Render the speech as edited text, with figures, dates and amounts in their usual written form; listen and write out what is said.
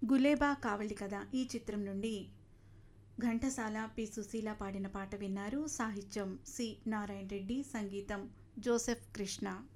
గులేబా కావళి కథ ఈ చిత్రం నుండి ఘంటసాల పి సుశీల పాడిన పాట విన్నారు. సాహిత్యం సి నారాయణ రెడ్డి, సంగీతం జోసెఫ్ కృష్ణ.